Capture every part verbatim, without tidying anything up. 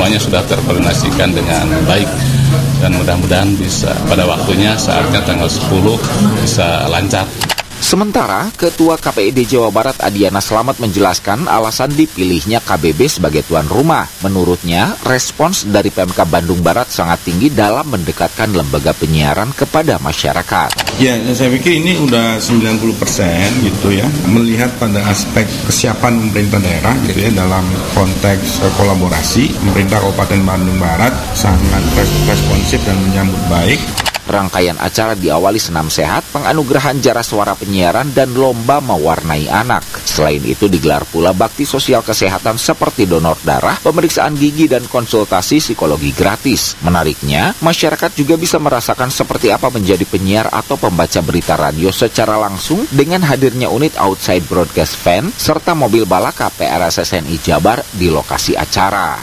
semuanya sudah terkoordinasikan dengan baik dan mudah-mudahan bisa pada waktunya saatnya tanggal sepuluh bisa lancar. Sementara, Ketua K P I D Jawa Barat Adiana Slamet menjelaskan alasan dipilihnya K B B sebagai tuan rumah. Menurutnya, respons dari P M K Bandung Barat sangat tinggi dalam mendekatkan lembaga penyiaran kepada masyarakat. Ya, saya pikir ini udah sembilan puluh persen gitu ya, melihat pada aspek kesiapan pemerintah daerah gitu ya dalam konteks kolaborasi. Pemerintah Kabupaten Bandung Barat sangat responsif dan menyambut baik. Rangkaian acara diawali senam sehat, penganugerahan jara suara penyiaran, dan lomba mewarnai anak. Selain itu digelar pula bakti sosial kesehatan seperti donor darah, pemeriksaan gigi, dan konsultasi psikologi gratis. Menariknya, masyarakat juga bisa merasakan seperti apa menjadi penyiar atau pembaca berita radio secara langsung dengan hadirnya unit outside broadcast van serta mobil balaka P R S S N I Jabar di lokasi acara.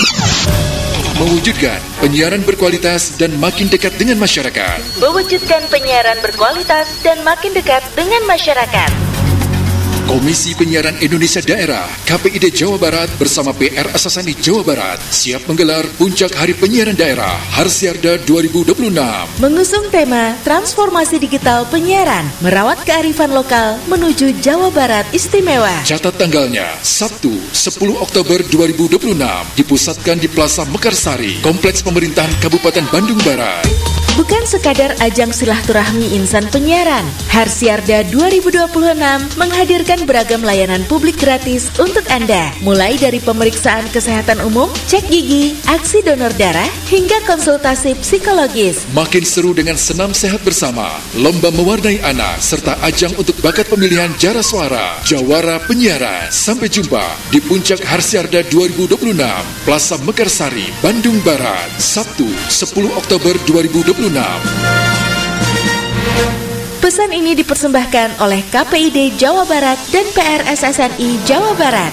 Mewujudkan penyiaran berkualitas dan makin dekat dengan masyarakat. Mewujudkan penyiaran berkualitas dan makin dekat dengan masyarakat. Komisi Penyiaran Indonesia Daerah K P I D Jawa Barat bersama P R S S N I Jawa Barat siap menggelar Puncak Hari Penyiaran Daerah Harsiarda dua ribu dua puluh enam. Mengusung tema Transformasi Digital Penyiaran, Merawat Kearifan Lokal Menuju Jawa Barat Istimewa. Catat tanggalnya, Sabtu sepuluh Oktober dua ribu dua puluh enam, dipusatkan di Plaza Mekarsari, Kompleks Pemerintahan Kabupaten Bandung Barat. Bukan sekadar ajang silaturahmi insan penyiaran, Harsiarda dua ribu dua puluh enam menghadirkan beragam layanan publik gratis untuk Anda, mulai dari pemeriksaan kesehatan umum, cek gigi, aksi donor darah, hingga konsultasi psikologis. Makin seru dengan senam sehat bersama, lomba mewarnai anak, serta ajang untuk bakat pemilihan jara suara, jawara penyiaran. Sampai jumpa di Puncak Harsiarda dua ribu dua puluh enam, Plaza Mekarsari, Bandung Barat, Sabtu sepuluh Oktober dua ribu dua puluh enam. Pesan ini dipersembahkan oleh K P I D Jawa Barat dan P R S S N I Jawa Barat.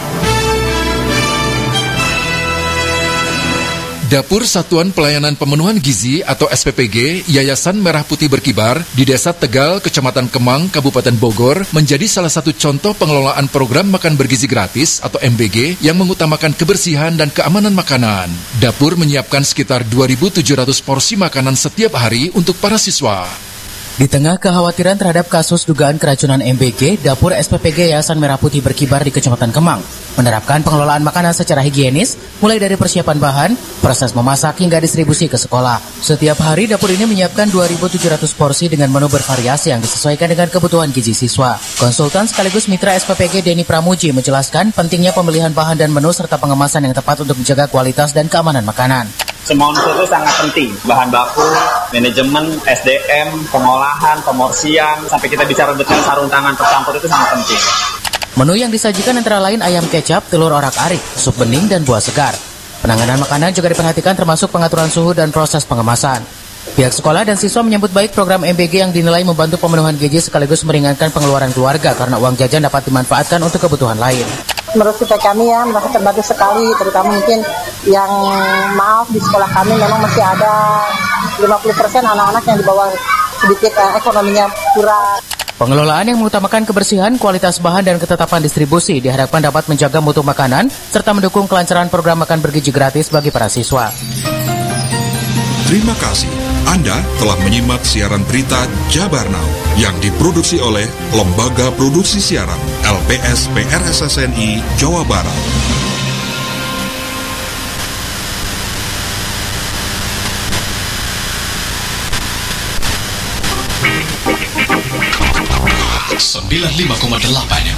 Dapur Satuan Pelayanan Pemenuhan Gizi atau S P P G Yayasan Merah Putih Berkibar di Desa Tegal, Kecamatan Kemang, Kabupaten Bogor menjadi salah satu contoh pengelolaan program makan bergizi gratis atau M B G yang mengutamakan kebersihan dan keamanan makanan. Dapur menyiapkan sekitar dua ribu tujuh ratus porsi makanan setiap hari untuk para siswa. Di tengah kekhawatiran terhadap kasus dugaan keracunan M B G, Dapur S P P G Yayasan Merah Putih Berkibar di Kecamatan Kemang menerapkan pengelolaan makanan secara higienis, mulai dari persiapan bahan, proses memasak, hingga distribusi ke sekolah. Setiap hari, dapur ini menyiapkan dua ribu tujuh ratus porsi dengan menu bervariasi yang disesuaikan dengan kebutuhan gizi siswa. Konsultan sekaligus mitra S P P G Denny Pramuji menjelaskan pentingnya pemilihan bahan dan menu serta pengemasan yang tepat untuk menjaga kualitas dan keamanan makanan. Semua unsur itu sangat penting, bahan baku, manajemen, S D M, pengolahan, pemorsian, sampai kita bicara detail sarung tangan tercampur itu sangat penting. Menu yang disajikan antara lain ayam kecap, telur orak-arik, sup bening, dan buah segar. Penanganan makanan juga diperhatikan termasuk pengaturan suhu dan proses pengemasan. Pihak sekolah dan siswa menyambut baik program M B G yang dinilai membantu pemenuhan gizi sekaligus meringankan pengeluaran keluarga karena uang jajan dapat dimanfaatkan untuk kebutuhan lain. Menurut kita kami ya merasa terbantu sekali, terutama mungkin yang maaf di sekolah kami memang masih ada lima puluh persen anak-anak yang di bawah sedikit eh, ekonominya kurang. Pengelolaan yang mengutamakan kebersihan, kualitas bahan, dan ketetapan distribusi diharapkan dapat menjaga mutu makanan serta mendukung kelancaran program makan bergizi gratis bagi para siswa. Terima kasih. Anda telah menyimak siaran berita Jabar Now yang diproduksi oleh Lembaga Produksi Siaran L P S P R S S N I Jawa Barat. sembilan puluh lima koma delapan